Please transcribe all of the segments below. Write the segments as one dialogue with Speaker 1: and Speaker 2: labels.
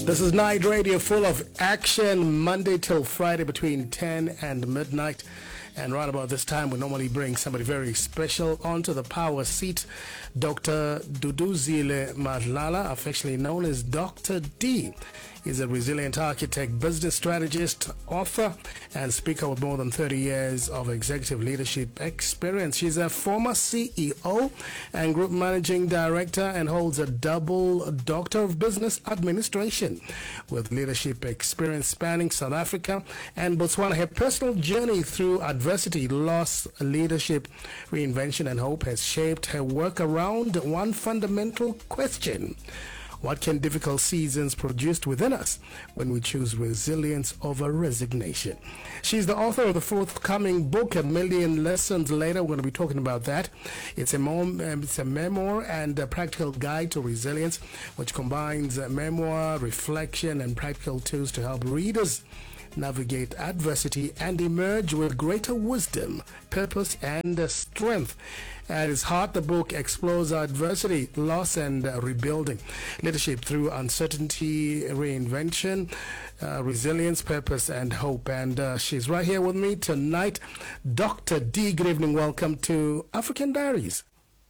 Speaker 1: This is Night Radio, full of action, Monday till Friday between 10 and midnight. And right about this time, we normally bring somebody very special onto the power seat. Dr. Duduzile Madlala, affectionately known as Dr. D. He's a resilient architect, business strategist, author, and speaker with more than 30 years of executive leadership experience. She's a former CEO and group managing director and holds a double Doctor of Business Administration with leadership experience spanning South Africa and Botswana. Her personal journey through adversity, loss, leadership, reinvention, and hope has shaped her work around one fundamental question: what can difficult seasons produce within us when we choose resilience over resignation? She's the author of the forthcoming book, A Million Lessons Later. We're going to be talking about that. It's a memoir and a practical guide to resilience, which combines memoir, reflection, and practical tools to help readers navigate adversity and emerge with greater wisdom, purpose, and strength. At its heart, the book explores adversity, loss, and rebuilding, leadership through uncertainty, reinvention, resilience, purpose, and hope. And she's right here with me tonight. Dr. D, good evening. Welcome to African Diaries.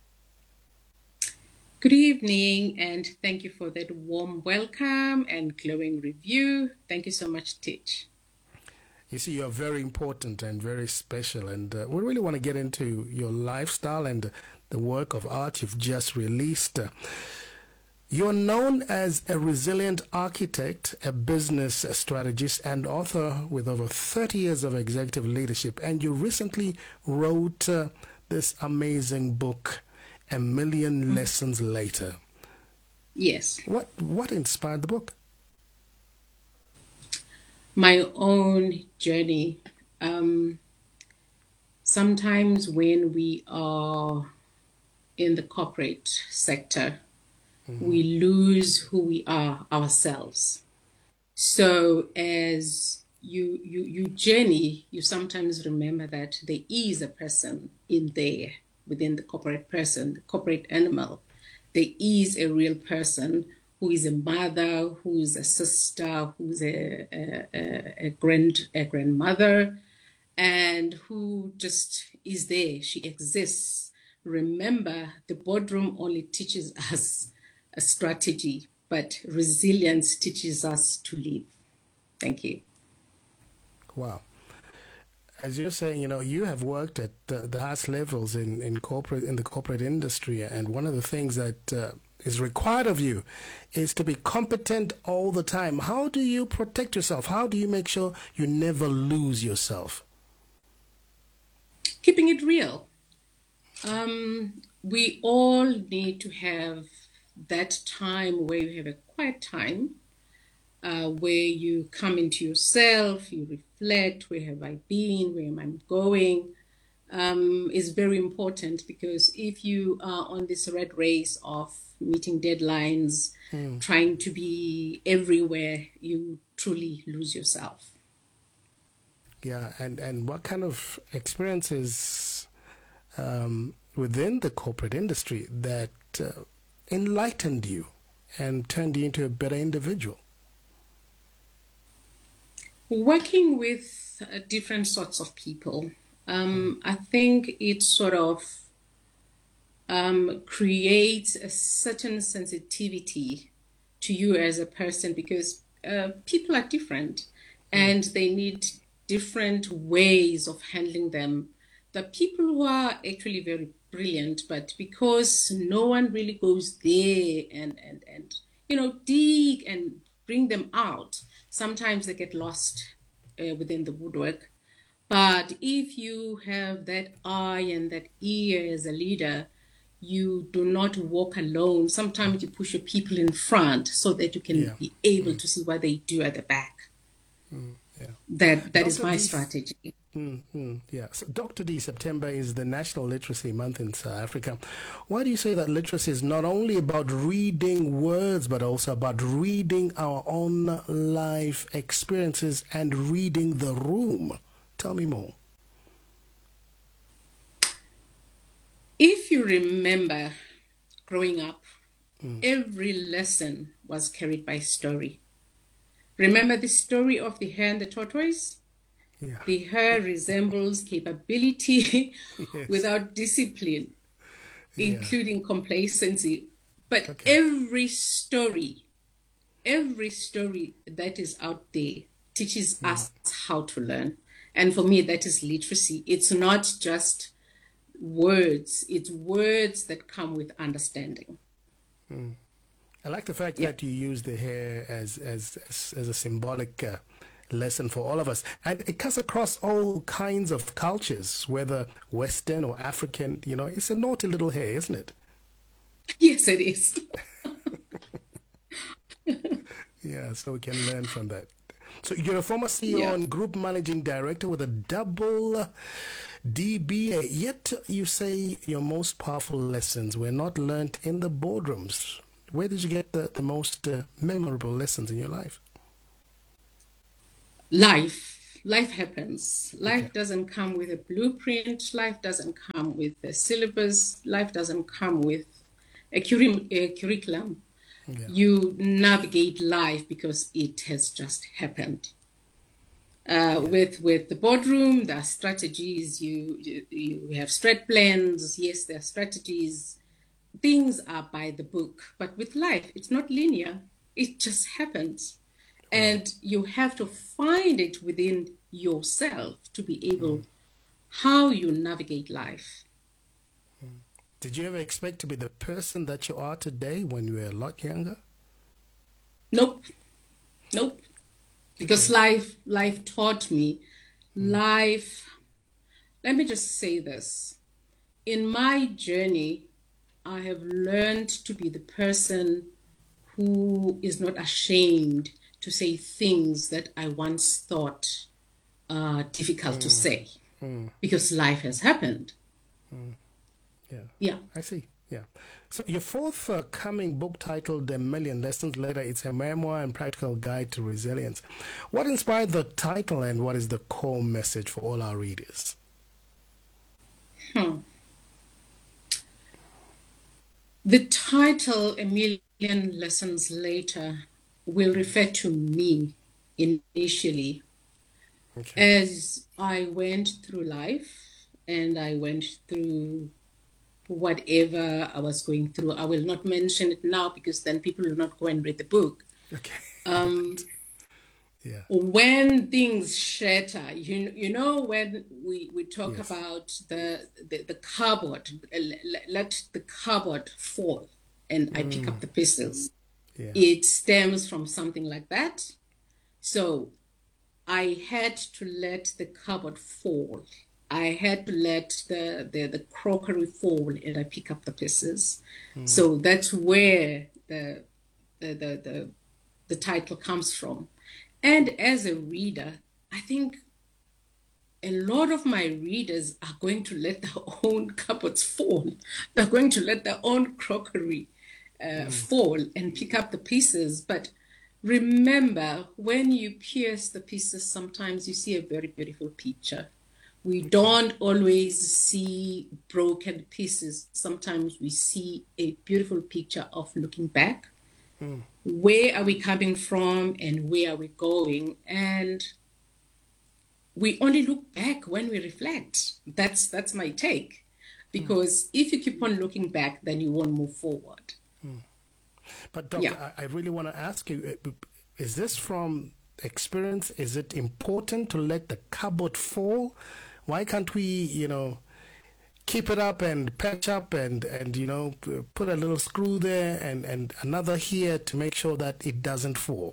Speaker 2: Good evening, and thank you for that warm welcome and glowing review. Thank you so much, Teach.
Speaker 1: You see, you're very important and very special, and we really want to get into your lifestyle and the work of art you've just released. You're known as a resilient architect, a business strategist, and author with over 30 years of executive leadership, and you recently wrote this amazing book, A Million Lessons Later.
Speaker 2: Yes.
Speaker 1: What inspired the book?
Speaker 2: My own journey. Sometimes when we are in the corporate sector, we lose who we are ourselves. So as you journey, you sometimes remember that there is a person in there within the corporate person, the corporate animal. There is a real person who is a mother, who is a sister, who's a grandmother, and who just is there. She exists. Remember, the boardroom only teaches us a strategy, but resilience teaches us to live. Thank you.
Speaker 1: Wow. As you're saying, you have worked at the highest levels in the corporate industry, and one of the things that is required of you is to be competent all the time. How do you protect yourself? How do you make sure you never lose yourself?
Speaker 2: Keeping it real. We all need to have that time where you have a quiet time, where you come into yourself, you reflect, where have I been, where am I going, is very important, because if you are on this red race of meeting deadlines, trying to be everywhere, you truly lose yourself.
Speaker 1: Yeah, and what kind of experiences within the corporate industry that enlightened you and turned you into a better individual?
Speaker 2: Working with different sorts of people, I think it sort of creates a certain sensitivity to you as a person, because people are different and they need different ways of handling them. The people who are actually very brilliant, but because no one really goes there and dig and bring them out, sometimes they get lost within the woodwork. But if you have that eye and that ear as a leader, you do not walk alone. Sometimes you push your people in front so that you can be able to see what they do at the back. That is my strategy.
Speaker 1: Yeah. So Dr. D, September is the National Literacy Month in South Africa. Why do you say that literacy is not only about reading words, but also about reading our own life experiences and reading the room? Tell me more.
Speaker 2: If you remember growing up, every lesson was carried by story. Remember the story of the hare and the tortoise?
Speaker 1: Yeah.
Speaker 2: The hare resembles capability
Speaker 1: Yes.
Speaker 2: without discipline,
Speaker 1: Yeah.
Speaker 2: including complacency. But
Speaker 1: Okay.
Speaker 2: every story that is out there teaches us how to learn. And for me, that is literacy. It's not just words, it's words that come with understanding.
Speaker 1: I like the fact
Speaker 2: Yeah.
Speaker 1: that you use the hair as a symbolic lesson for all of us, and it cuts across all kinds of cultures, whether Western or African. You know, it's a naughty little hair, isn't it?
Speaker 2: Yes, it is.
Speaker 1: Yeah, so we can learn from that. So you're a former CEO
Speaker 2: Yeah.
Speaker 1: and group managing director with a double DBA. Yet you say your most powerful lessons were not learned in the boardrooms. Where did you get the most memorable lessons in your life?
Speaker 2: Life happens.
Speaker 1: Okay.
Speaker 2: Life doesn't come with a blueprint. Life doesn't come with a syllabus. Life doesn't come with a curriculum.
Speaker 1: Yeah.
Speaker 2: You navigate life because it has just happened.
Speaker 1: Yeah.
Speaker 2: With the boardroom, there are strategies. You have strat plans. Yes, there are strategies. Things are by the book, but with life, it's not linear. It just happens,
Speaker 1: Wow.
Speaker 2: and you have to find it within yourself to be able how you navigate life.
Speaker 1: Did you ever expect to be the person that you are today when you were a lot younger?
Speaker 2: Nope, nope. Because
Speaker 1: Okay.
Speaker 2: life taught me. Life. Let me just say this. In my journey, I have learned to be the person who is not ashamed to say things that I once thought are difficult to say because life has happened.
Speaker 1: Yeah.
Speaker 2: Yeah.
Speaker 1: I see. Yeah. So your forthcoming book titled A Million Lessons Later, it's a memoir and practical guide to resilience. What inspired the title and what is the core message for all our readers?
Speaker 2: Hmm. The title, A Million Lessons Later, will refer to me initially
Speaker 1: Okay.
Speaker 2: as I went through life and I went through whatever I was going through. I will not mention it now because then people will not go and read the book.
Speaker 1: Okay.
Speaker 2: Um,
Speaker 1: Yeah.
Speaker 2: when things shatter, you know when we talk
Speaker 1: Yes.
Speaker 2: about the cupboard, let the cupboard fall and I pick up the pieces.
Speaker 1: Yeah.
Speaker 2: It stems from something like that. So I had to let the cupboard fall. I had to let the crockery fall and I pick up the pieces. So that's where the title comes from. And as a reader, I think a lot of my readers are going to let their own cupboards fall. They're going to let their own crockery fall and pick up the pieces. But remember, when you pierce the pieces, sometimes you see a very beautiful picture. We
Speaker 1: Okay.
Speaker 2: don't always see broken pieces. Sometimes we see a beautiful picture of looking back. Where are we coming from and where are we going? And we only look back when we reflect. That's my take. Because if you keep on looking back, then you won't move forward.
Speaker 1: But
Speaker 2: Yeah.
Speaker 1: doctor, I really want to ask you, is this from experience? Is it important to let the cupboard fall? Why can't we, keep it up and patch up and put a little screw there and another here to make sure that it doesn't fall?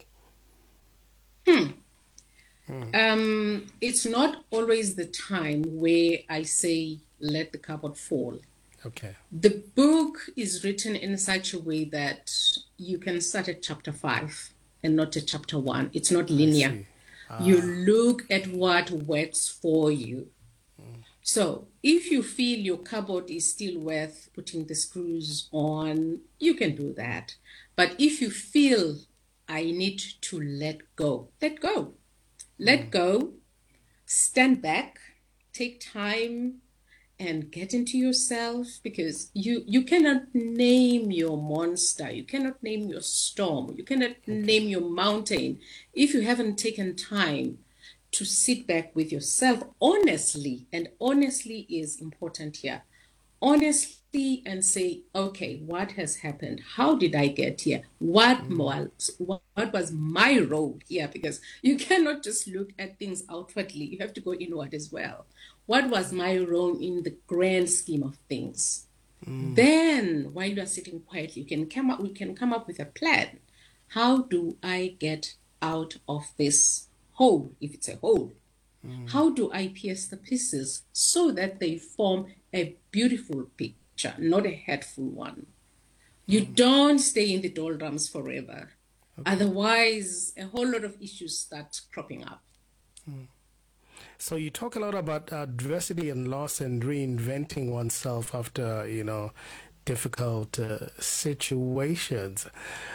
Speaker 2: It's not always the time where I say let the cupboard fall.
Speaker 1: Okay.
Speaker 2: The book is written in such a way that you can start at chapter 5 and not at chapter 1. It's not
Speaker 1: I
Speaker 2: linear.
Speaker 1: see.
Speaker 2: You
Speaker 1: Ah,
Speaker 2: look at what works for you. So if you feel your cupboard is still worth putting the screws on, you can do that. But if you feel I need to let go, let go. Let go, stand back, take time, and get into yourself, because you cannot name your monster, you cannot name your storm, you cannot
Speaker 1: Okay.
Speaker 2: name your mountain if you haven't taken time to sit back with yourself honestly. And honestly is important here. Honestly, and say, okay, what has happened? How did I get here? What was my role here? Because you cannot just look at things outwardly. You have to go inward as well. What was my role in the grand scheme of things? Then, while you are sitting quietly, we can come up with a plan. How do I get out of this hole, if it's a hole? How do I pierce the pieces so that they form a beautiful picture, not a hurtful one? You don't stay in the doldrums forever. Otherwise, a whole lot of issues start cropping up.
Speaker 1: So you talk a lot about adversity and loss and reinventing oneself after, difficult situations.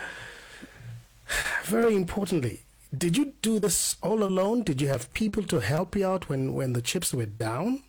Speaker 1: Very importantly, did you do this all alone? Did you have people to help you out when the chips were down?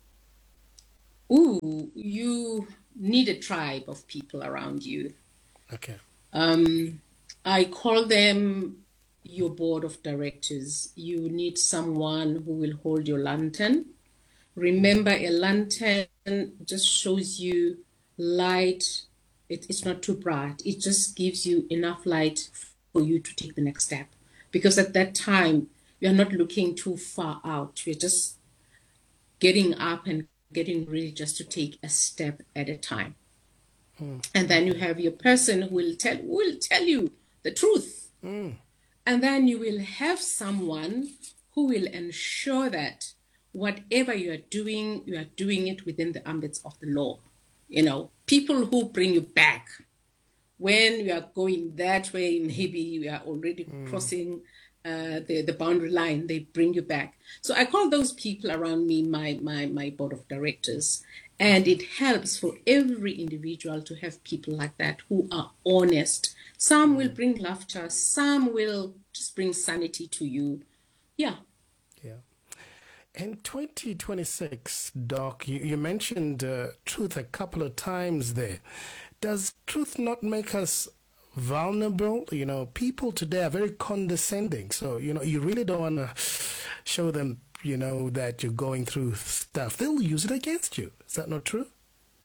Speaker 2: Ooh, you need a tribe of people around you.
Speaker 1: Okay.
Speaker 2: I call them your board of directors. You need someone who will hold your lantern. Remember, a lantern just shows you light. It's not too bright. It just gives you enough light for you to take the next step. Because at that time, you're not looking too far out. You're just getting up and getting ready just to take a step at a time. And then you have your person who will tell you the truth. And then you will have someone who will ensure that whatever you are doing it within the ambits of the law. People who bring you back. When you are going that way, maybe you are already crossing the boundary line, they bring you back. So I call those people around me my board of directors. And it helps for every individual to have people like that who are honest. Some will bring laughter, some will just bring sanity to you. Yeah.
Speaker 1: Yeah. In 2026, Doc, you mentioned truth a couple of times there. Does truth not make us vulnerable? People today are very condescending. So, you really don't want to show them, that you're going through stuff. They'll use it against you. Is that not true?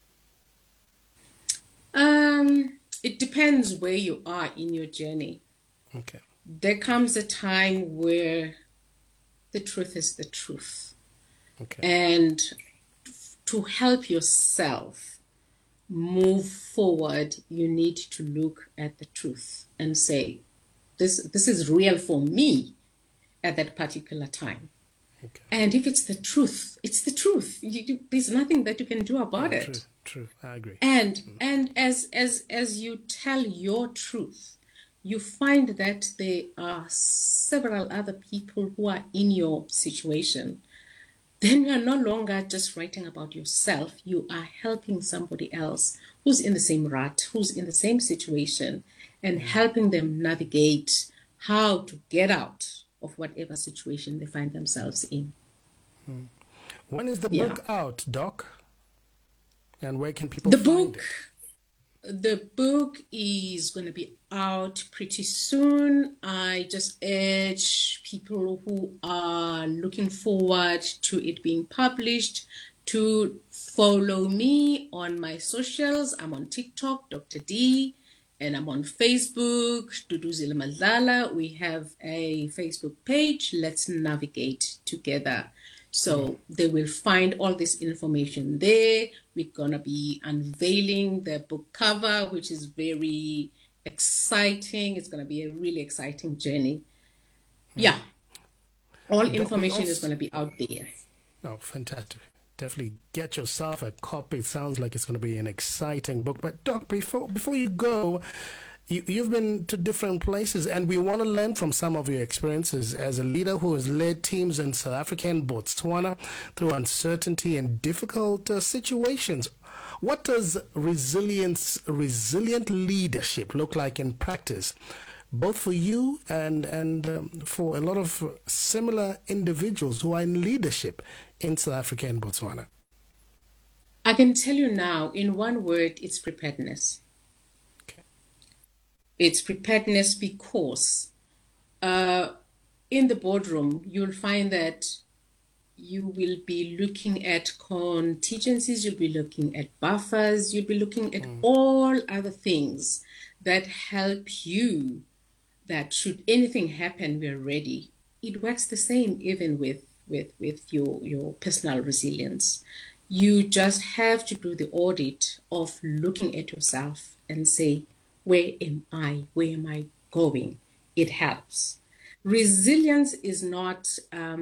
Speaker 2: It depends where you are in your journey.
Speaker 1: Okay.
Speaker 2: There comes a time where the truth is the truth.
Speaker 1: Okay.
Speaker 2: And to help yourself move forward, you need to look at the truth and say, this is real for me at that particular time.
Speaker 1: Okay.
Speaker 2: And if it's the truth, it's the truth. There's nothing that you can do about it.
Speaker 1: True. I agree.
Speaker 2: And as you tell your truth, you find that there are several other people who are in your situation. Then you are no longer just writing about yourself. You are helping somebody else who's in the same rut, who's in the same situation, and helping them navigate how to get out of whatever situation they find themselves in.
Speaker 1: When is the
Speaker 2: Yeah.
Speaker 1: book out, Doc? And where can people find it?
Speaker 2: The book is going to be out pretty soon. I just urge people who are looking forward to it being published to follow me on my socials. I'm on TikTok, Dr. D, and I'm on Facebook, Duduzile Madlala. We have a Facebook page, Let's Navigate Together. So they will find all this information there. We're going to be unveiling the book cover, which is very exciting. It's going to be a really exciting journey. Yeah. All information is going to be out there.
Speaker 1: Oh, fantastic. Definitely get yourself a copy. It sounds like it's going to be an exciting book. But Doc, before you go, you've been to different places, and we want to learn from some of your experiences as a leader who has led teams in South Africa and Botswana through uncertainty and difficult situations. What does resilient leadership look like in practice, both for you and for a lot of similar individuals who are in leadership in South Africa and Botswana?
Speaker 2: Yeah.
Speaker 1: What does resilient leadership look like in practice, both for you and for a lot of similar individuals who are in leadership in South Africa and Botswana?
Speaker 2: I can tell you now, in one word, it's preparedness.
Speaker 1: Okay.
Speaker 2: It's preparedness because in the boardroom, you'll find that you will be looking at contingencies, you'll be looking at buffers, you'll be looking at all other things that help you, that should anything happen, we're ready. It works the same even with your personal resilience. You just have to do the audit of looking at yourself and say, where am I? Where am I going? It helps. Resilience is not,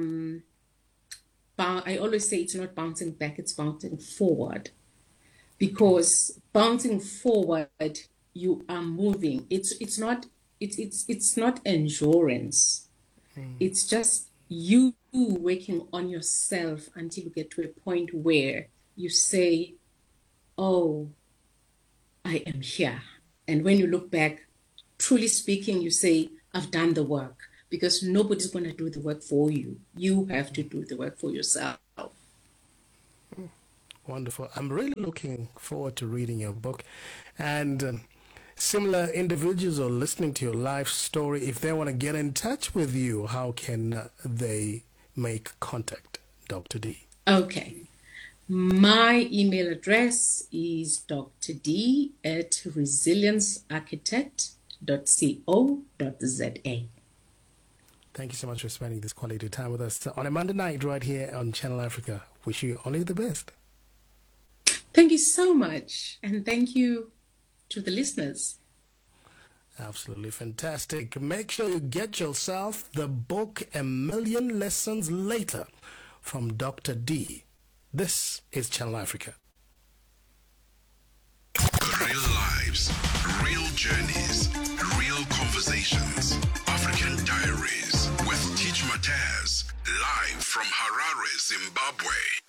Speaker 2: I always say it's not bouncing back, it's bouncing forward. Because bouncing forward, you are moving. It's not endurance. It's just you working on yourself until you get to a point where you say, oh, I am here. And when you look back, truly speaking, you say, I've done the work, because nobody's going to do the work for you. You have to do the work for yourself.
Speaker 1: Wonderful. I'm really looking forward to reading your book. And similar individuals are listening to your life story. If they want to get in touch with you, how can they make contact, Dr. D?
Speaker 2: Okay. My email address is drdie@resiliencearchitect.co.za.
Speaker 1: Thank you so much for spending this quality time with us on a Monday night right here on Channel Africa. Wish you only the best.
Speaker 2: Thank you so much. And thank you to the listeners.
Speaker 1: Absolutely fantastic. Make sure you get yourself the book A Million Lessons Later from Dr. D. This is Channel Africa.
Speaker 3: Real lives, real journeys, real conversations. African Diaries with Teach Mataz, live from Harare, Zimbabwe.